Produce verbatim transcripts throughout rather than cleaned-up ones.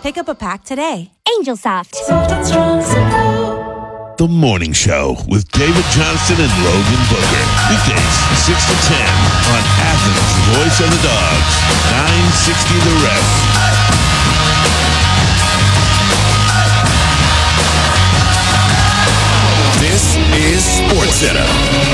Pick up a pack today. Angel Soft. The Morning Show with David Johnston and Logan Booker. Weekdays, six to ten on Athens' Voice of the Dogs. nine sixty The Ref. This is SportsCenter.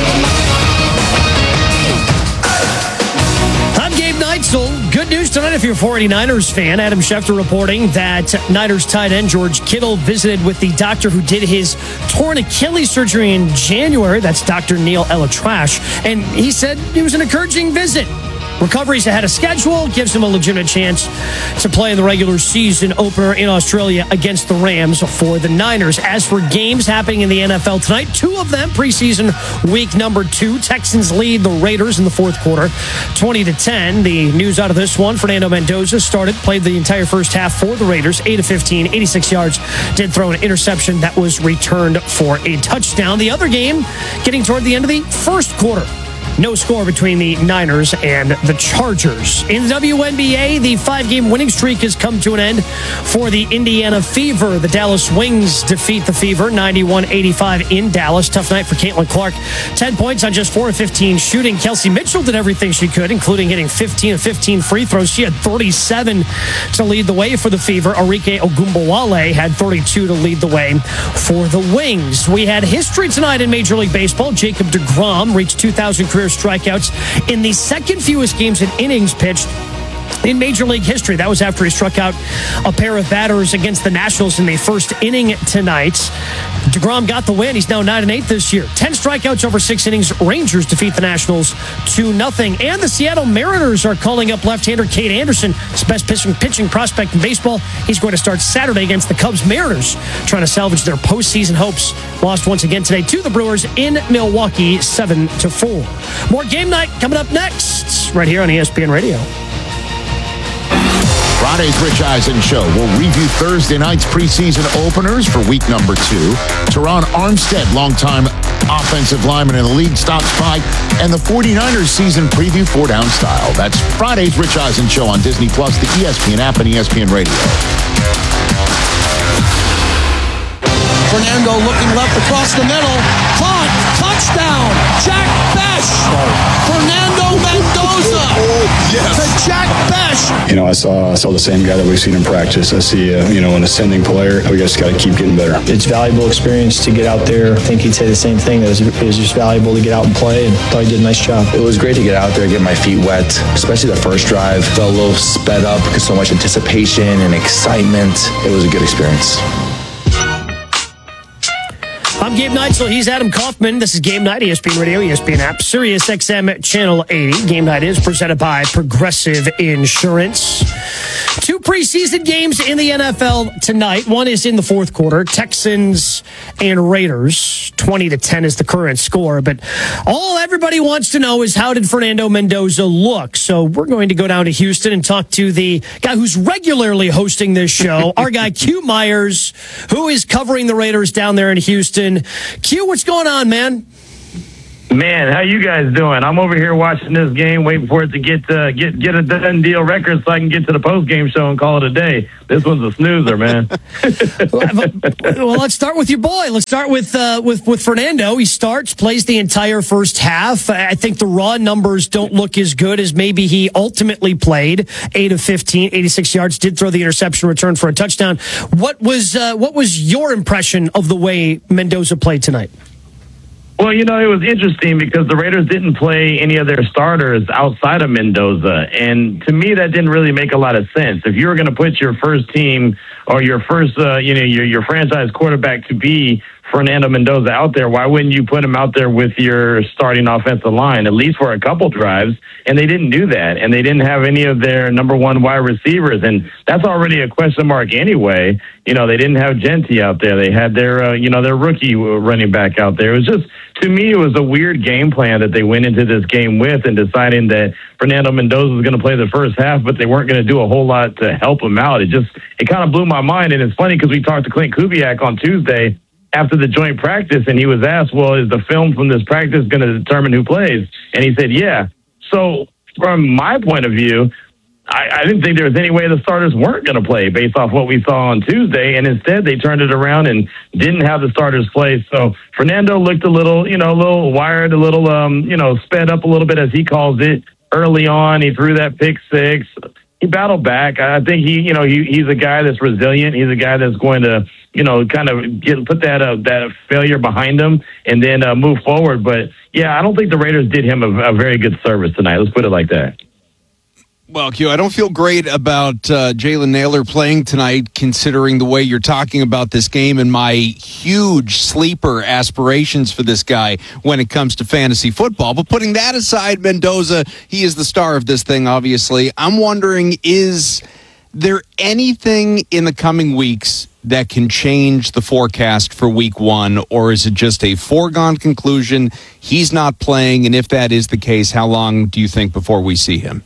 I'm Gabe Neitzel. Good news tonight if you're a 49ers fan. Adam Schefter reporting that Niners tight end George Kittle visited with the doctor who did his torn Achilles surgery in January. That's Doctor Neil Elatrash. And he said it was an encouraging visit. Recovery's ahead of schedule, gives him a legitimate chance to play in the regular season opener in Australia against the Rams for the Niners. As for games happening in the N F L tonight, two of them preseason week number two. Texans lead the Raiders in the fourth quarter, twenty to ten. The news out of this one, Fernando Mendoza started, played the entire first half for the Raiders, eight of fifteen, eighty-six yards, did throw an interception that was returned for a touchdown. The other game getting toward the end of the first quarter. No score between the Niners and the Chargers. In the W N B A, the five-game winning streak has come to an end for the Indiana Fever. The Dallas Wings defeat the Fever ninety-one eighty-five in Dallas. Tough night for Caitlin Clark. ten points on just four of fifteen shooting. Kelsey Mitchell did everything she could, including hitting fifteen of fifteen free throws. She had thirty-seven to lead the way for the Fever. Arike Ogunbowale had thirty-two to lead the way for the Wings. We had history tonight in Major League Baseball. Jacob deGrom reached two thousand career strikeouts in the second fewest games in innings pitched in Major League history. That was after he struck out a pair of batters against the Nationals in the first inning tonight. DeGrom got the win. He's now nine and eight this year. ten strikeouts over six innings. Rangers defeat the Nationals two nothing. And the Seattle Mariners are calling up left-hander Cade Anderson, his best pitching, pitching prospect in baseball. He's going to start Saturday against the Cubs. Mariners trying to salvage their postseason hopes. Lost once again today to the Brewers in Milwaukee, seven to four. More game night coming up next, right here on E S P N Radio. Friday's Rich Eisen Show will review Thursday night's preseason openers for week number two. Teron Armstead, longtime offensive lineman in the league, stops by, and the 49ers season preview four down style. That's Friday's Rich Eisen Show on Disney Plus, the E S P N app, and E S P N Radio. Fernando looking left across the middle. Caught. Touchdown. Jack Bech. Fernando Mendoza. Yes. To Jack Bech. You know, I saw I saw the same guy that we've seen in practice. I see, uh, you know, an ascending player. We just got to keep getting better. It's valuable experience to get out there. I think he'd say the same thing. It was, it was just valuable to get out and play, and thought he did a nice job. It was great to get out there, get my feet wet, especially the first drive. Felt a little sped up because so much anticipation and excitement. It was a good experience. I'm Gabe Neitzel. He's Adam Kaufman. This is Game Night, E S P N Radio, E S P N app, Sirius X M Channel eighty. Game Night is presented by Progressive Insurance. Two preseason games in the N F L tonight. One is in the fourth quarter. Texans and Raiders. twenty to ten is the current score. But all everybody wants to know is, how did Fernando Mendoza look? So we're going to go down to Houston and talk to the guy who's regularly hosting this show, our guy Q Myers, who is covering the Raiders down there in Houston. Q, what's going on, man? Man, how you guys doing? I'm over here watching this game, waiting for it to get uh, get get a done deal record so I can get to the post game show and call it a day. This one's a snoozer, man. Well, let's start with your boy. Let's start with uh, with with Fernando. He starts, plays the entire first half. I think the raw numbers don't look as good as maybe he ultimately played. Eight of fifteen, eighty-six yards. Did throw the interception, return for a touchdown. What was uh, what was your impression of the way Mendoza played tonight? Well, you know, it was interesting because the Raiders didn't play any of their starters outside of Mendoza. And to me, that didn't really make a lot of sense. If you were going to put your first team or your first, uh, you know, your, your franchise quarterback to be Fernando Mendoza out there, why wouldn't you put him out there with your starting offensive line, at least for a couple drives? And they didn't do that. And they didn't have any of their number one wide receivers. And that's already a question mark anyway. You know, they didn't have Genty out there. They had their, uh, you know, their rookie running back out there. It was just, to me, it was a weird game plan that they went into this game with, and deciding that Fernando Mendoza was going to play the first half, but they weren't going to do a whole lot to help him out. It just, it kind of blew my mind. And it's funny because we talked to Clint Kubiak on Tuesday after the joint practice, and he was asked, well, is the film from this practice going to determine who plays? And he said, yeah. So from my point of view, I, I didn't think there was any way the starters weren't going to play based off what we saw on Tuesday, and instead they turned it around and didn't have the starters play. So Fernando looked a little, you know, a little wired, a little, um, you know, sped up a little bit, as he calls it, early on. He threw that pick six. He battled back. I think he, you know, he, he's a guy that's resilient. He's a guy that's going to, you know, kind of get put that uh, that failure behind him and then uh, move forward. But yeah, I don't think the Raiders did him a, a very good service tonight. Let's put it like that. Well, Q, I don't feel great about uh, Jalen Nailor playing tonight, considering the way you're talking about this game and my huge sleeper aspirations for this guy when it comes to fantasy football. But putting that aside, Mendoza, he is the star of this thing, obviously. I'm wondering, is there anything in the coming weeks that can change the forecast for week one, or is it just a foregone conclusion? He's not playing, and if that is the case, how long do you think before we see him?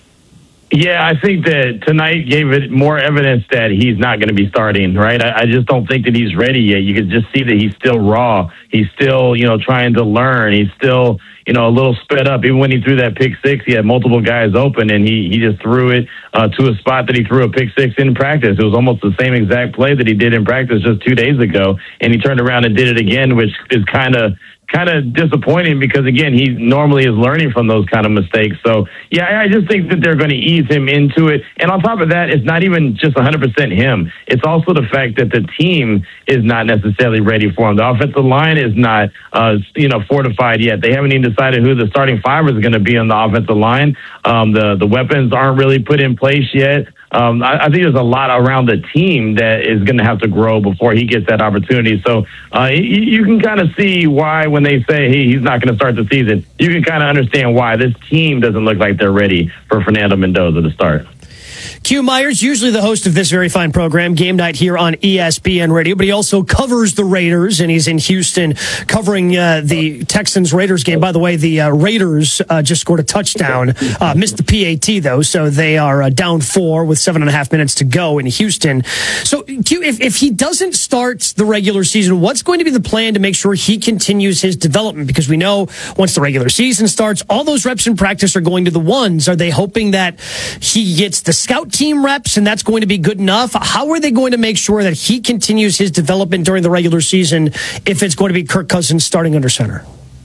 Yeah, I think that tonight gave it more evidence that he's not going to be starting, right? I, I just don't think that he's ready yet. You can just see that he's still raw. He's still, you know, trying to learn. He's still, you know, a little sped up. Even when he threw that pick six, he had multiple guys open, and he, he just threw it uh, to a spot that he threw a pick six in practice. It was almost the same exact play that he did in practice just two days ago, and he turned around and did it again, which is kind of kind of disappointing because, again, he normally is learning from those kind of mistakes. So, yeah, I just think that they're going to ease him into it. And on top of that, it's not even just one hundred percent him. It's also the fact that the team is not necessarily ready for him. The offensive line is not, uh, you know, fortified yet. They haven't even decided who the starting five is going to be on the offensive line. Um, the, the weapons aren't really put in place yet. Um, I, I think there's a lot around the team that is going to have to grow before he gets that opportunity. So uh, you, you can kind of see why when they say hey, he's not going to start the season, you can kind of understand why this team doesn't look like they're ready for Fernando Mendoza to start. Q Myers, usually the host of this very fine program, Game Night, here on E S P N Radio, but he also covers the Raiders, and he's in Houston covering uh, the Texans-Raiders game. By the way, the uh, Raiders uh, just scored a touchdown, uh, missed the P A T, though, so they are uh, down four with seven and a half minutes to go in Houston. So, Q, if, if he doesn't start the regular season, what's going to be the plan to make sure he continues his development? Because we know once the regular season starts, all those reps in practice are going to the ones. Are they hoping that he gets the scout team reps and that's going to be good enough? How are they going to make sure that he continues his development during the regular season if it's going to be Kirk Cousins starting under center?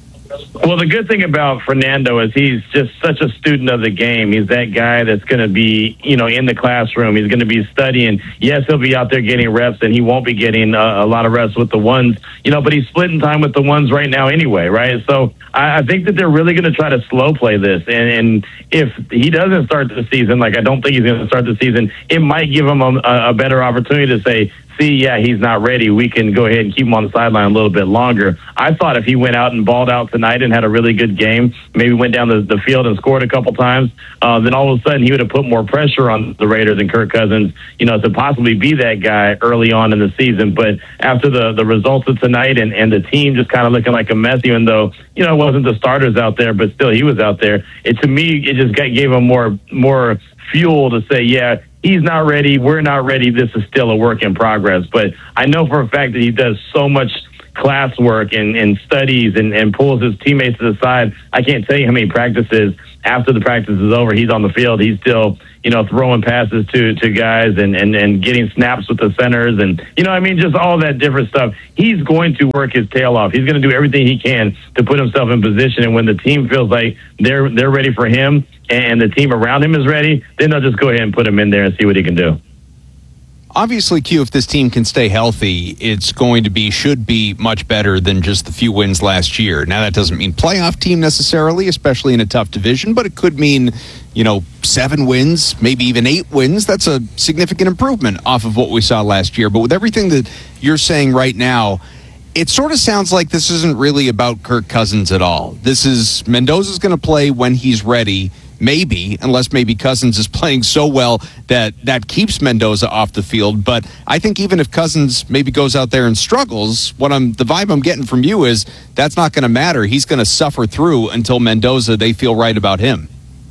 Well, the good thing about Fernando is he's just such a student of the game. He's that guy that's going to be, you know, in the classroom. He's going to be studying. Yes, he'll be out there getting reps, and he won't be getting a, a lot of reps with the ones, you know, but he's splitting time with the ones right now anyway, right? So I, I think that they're really going to try to slow play this. And, and if he doesn't start the season, like I don't think he's going to start the season, it might give him a, a better opportunity to say, see, yeah, he's not ready. We can go ahead and keep him on the sideline a little bit longer. I thought if he went out and balled out tonight and had a really good game, maybe went down the, the field and scored a couple times, uh, then all of a sudden he would have put more pressure on the Raiders and Kirk Cousins, you know, to possibly be that guy early on in the season. But after the, the results of tonight and, and the team just kind of looking like a mess, even though, you know, it wasn't the starters out there, but still he was out there, it to me, it just got, gave him more more fuel to say, yeah, he's not ready. We're not ready. This is still a work in progress. But I know for a fact that he does so much classwork and, and studies and, and pulls his teammates to the side. I can't tell you how many practices after the practice is over, he's on the field. He's still, you know, throwing passes to, to guys and, and, and getting snaps with the centers. And, you know, I mean, just all that different stuff. He's going to work his tail off. He's going to do everything he can to put himself in position. And when the team feels like they're, they're ready for him and the team around him is ready, then they'll just go ahead and put him in there and see what he can do. Obviously, Q, if this team can stay healthy, it's going to be, should be much better than just the few wins last year. Now, that doesn't mean playoff team necessarily, especially in a tough division, but it could mean, you know, seven wins, maybe even eight wins. That's a significant improvement off of what we saw last year. But with everything that you're saying right now, it sort of sounds like this isn't really about Kirk Cousins at all. This is Mendoza's going to play when he's ready. Maybe, unless maybe Cousins is playing so well that that keeps Mendoza off the field. But I think even if Cousins maybe goes out there and struggles, what I'm the vibe I'm getting from you is that's not going to matter. He's going to suffer through until Mendoza, they feel right about him.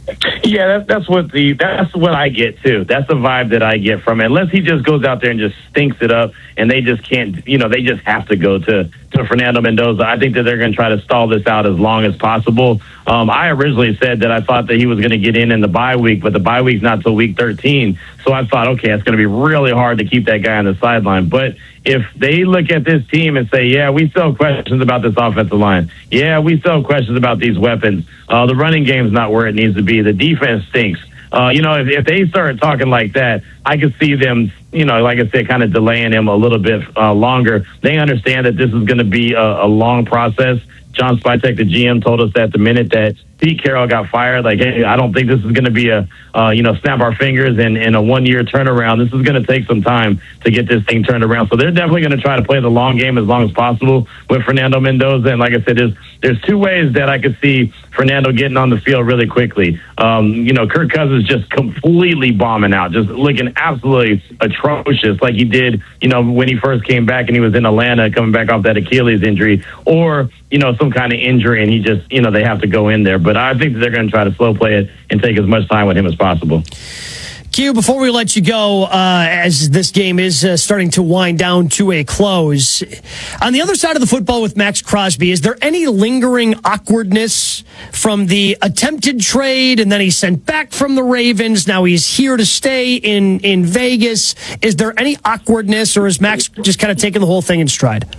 Yeah, that's that's what the that's what I get too. That's the vibe that I get from it. Unless he just goes out there and just stinks it up, and they just can't, you know, they just have to go to to Fernando Mendoza. I think that they're going to try to stall this out as long as possible. Um, I originally said that I thought that he was going to get in in the bye week, but the bye week's not till week thirteen. So I thought, okay, it's going to be really hard to keep that guy on the sideline. But if they look at this team and say, yeah, we still have questions about this offensive line. Yeah, we still have questions about these weapons. Uh, the running game's not where it needs to be. The defense stinks. Uh, you know, if, if they start talking like that, I could see them, you know, like I said, kind of delaying him a little bit uh, longer. They understand that this is going to be a, a long process. John Spytek, the G M, told us that the minute that Pete Carroll got fired, like, hey, I don't think this is going to be a, uh, you know, snap our fingers and, and a one-year turnaround. This is going to take some time to get this thing turned around. So they're definitely going to try to play the long game as long as possible with Fernando Mendoza. And like I said, there's, there's two ways that I could see Fernando getting on the field really quickly. Um, you know, Kirk Cousins just completely bombing out, just looking absolutely atrocious like he did, you know, when he first came back and he was in Atlanta coming back off that Achilles injury, or, you know, some kind of injury and he just, you know, they have to go in there. But I think that they're going to try to slow play it and take as much time with him as possible. Q, before we let you go, uh, as this game is uh, starting to wind down to a close, on the other side of the football with Max Crosby, is there any lingering awkwardness from the attempted trade and then he's sent back from the Ravens? Now he's here to stay in, in Vegas. Is there any awkwardness, or is Max just kind of taking the whole thing in stride?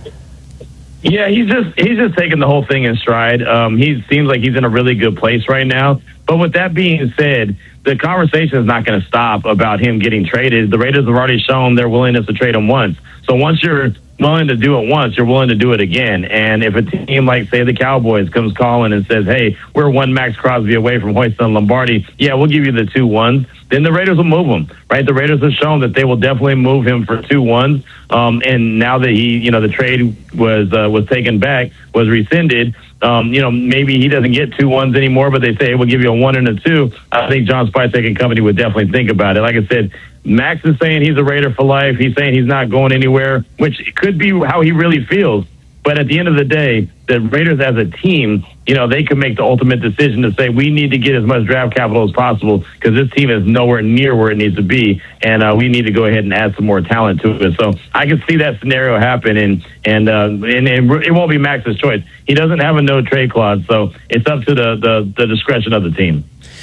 Yeah, he's just he's just taking the whole thing in stride. Um, he seems like he's in a really good place right now. But with that being said, the conversation is not going to stop about him getting traded. The Raiders have already shown their willingness to trade him once. So once you're willing to do it once, you're willing to do it again. And if a team like, say, the Cowboys comes calling and says, hey, we're one Max Crosby away from hoisting Lombardi, yeah, we'll give you the two ones, then the Raiders will move him, right? The Raiders have shown that they will definitely move him for two ones. Um, and now that he, you know, the trade was uh, was taken back, was rescinded, um, you know, maybe he doesn't get two ones anymore, but they say, hey, we'll give you a one and a two. I think John Spytek and company would definitely think about it. Like I said, Max is saying he's a Raider for life. He's saying he's not going anywhere, which could be how he really feels. But at the end of the day, the Raiders as a team, you know, they can make the ultimate decision to say we need to get as much draft capital as possible because this team is nowhere near where it needs to be, and uh, we need to go ahead and add some more talent to it. So I can see that scenario happen, and and, uh, and, and it won't be Max's choice. He doesn't have a no trade clause, so it's up to the, the, the discretion of the team.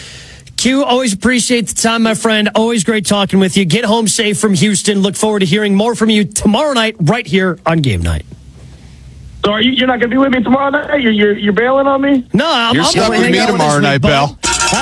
Q, always appreciate the time, my friend. Always great talking with you. Get home safe from Houston. Look forward to hearing more from you tomorrow night right here on Game Night. So are you, you're not going to be with me tomorrow night? You're, you're, you're bailing on me? No, I'm, You're I'm stuck with me tomorrow night, Bell.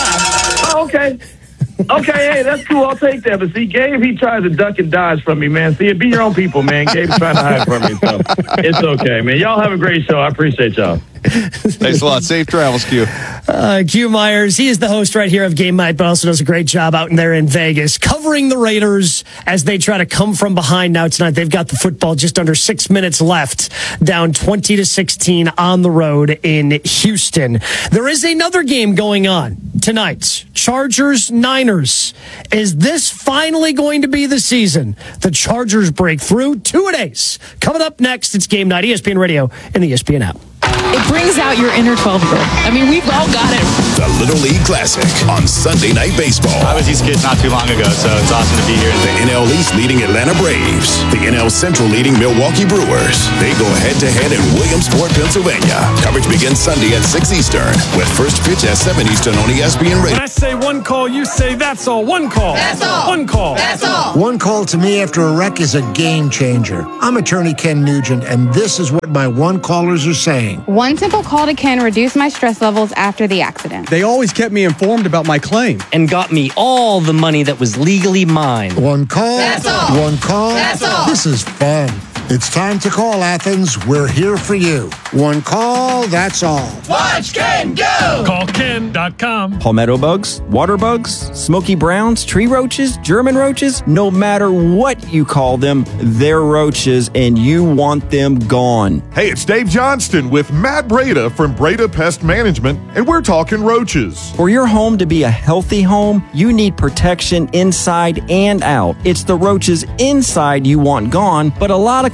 Oh, okay. Okay, hey, that's cool. I'll take that. But see, Gabe, he tries to duck and dodge from me, man. See, be your own people, man. Gabe's trying to hide from me, so it's okay, man. Y'all have a great show. I appreciate y'all. Thanks a lot. Safe travels, Q. Uh, Q Myers, he is the host right here of Game Night, but also does a great job out in there in Vegas, covering the Raiders as they try to come from behind now tonight. They've got the football just under six minutes left, down twenty to sixteen on the road in Houston. There is another game going on tonight. Chargers, Niners. Is this finally going to be the season the Chargers break through? Two-a-days. Coming up next, it's Game Night, E S P N Radio and the E S P N app. It brings out your inner twelve-year-old. I mean, we've all got it. The Little League Classic on Sunday Night Baseball. I was these kids not too long ago, so it's awesome to be here. The N L East leading Atlanta Braves. The N L Central leading Milwaukee Brewers. They go head-to-head in Williamsport, Pennsylvania. Coverage begins Sunday at six Eastern with first pitch at seven Eastern on E S P N Radio. When I say one call, you say that's all. One call. That's all. One call. That's all. One call to me after a wreck is a game changer. I'm attorney Ken Nugent, and this is what my one callers are saying. One simple call to Ken reduced my stress levels after the accident. They always kept me informed about my claim and got me all the money that was legally mine. One call. That's all. One call. That's all. This is fun. It's time to call, Athens. We're here for you. One call, that's all. Watch Ken go! Call Ken dot com. Palmetto bugs, water bugs, smoky browns, tree roaches, German roaches, no matter what you call them, they're roaches and you want them gone. Hey, it's Dave Johnston with Matt Breda from Breda Pest Management, and we're talking roaches. For your home to be a healthy home, you need protection inside and out. It's the roaches inside you want gone, but a lot of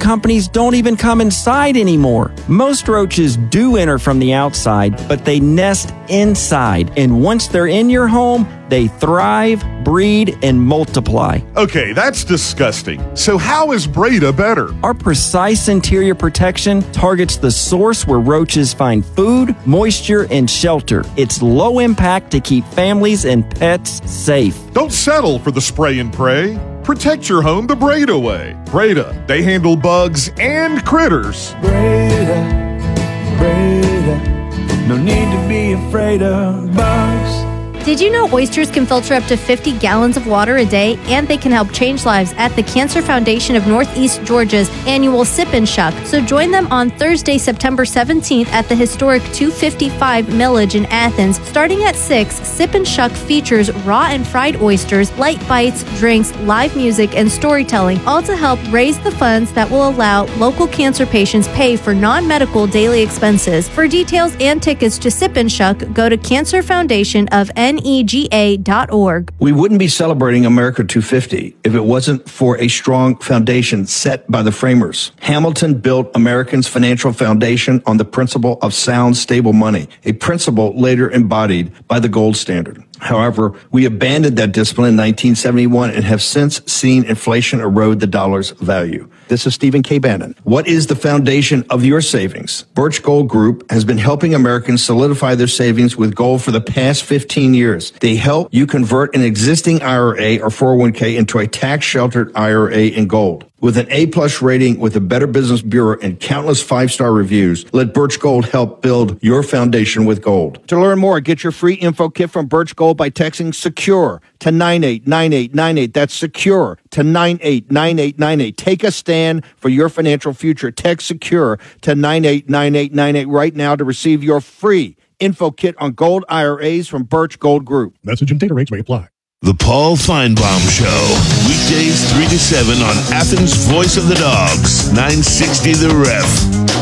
companies don't even come inside anymore. Most roaches do enter from the outside, but they nest inside. And once they're in your home, they thrive, breed, and multiply. Okay, that's disgusting. So how is Breda better? Our precise interior protection targets the source where roaches find food, moisture, and shelter. It's low impact to keep families and pets safe. Don't settle for the spray and pray. Protect your home the Breda way. Breda, they handle bugs and critters. Breda, Breda, no need to be afraid of bugs. Did you know oysters can filter up to fifty gallons of water a day, and they can help change lives at the Cancer Foundation of Northeast Georgia's annual Sip and Shuck? So join them on Thursday, September seventeenth at the historic two fifty-five Millage in Athens. Starting at six, Sip and Shuck features raw and fried oysters, light bites, drinks, live music, and storytelling, all to help raise the funds that will allow local cancer patients pay for non-medical daily expenses. For details and tickets to Sip and Shuck, go to Cancer Foundation of N E G A dot org. We wouldn't be celebrating America two fifty if it wasn't for a strong foundation set by the framers. Hamilton built Americans' financial foundation on the principle of sound, stable money, a principle later embodied by the gold standard. However, we abandoned that discipline in nineteen seventy-one and have since seen inflation erode the dollar's value. This is Stephen K. Bannon. What is the foundation of your savings? Birch Gold Group has been helping Americans solidify their savings with gold for the past fifteen years. They help you convert an existing I R A or four oh one k into a tax-sheltered I R A in gold. With an A-plus rating with the Better Business Bureau and countless five-star reviews, let Birch Gold help build your foundation with gold. To learn more, get your free info kit from Birch Gold by texting SECURE to nine eight nine eight nine eight. That's SECURE to nine eight nine eight nine eight. Take a stand for your financial future. Text SECURE to nine eight nine eight nine eight right now to receive your free info kit on gold I R As from Birch Gold Group. Message and data rates may apply. The Paul Feinbaum Show, weekdays three to seven on Athens' Voice of the Dogs, nine sixty The Ref.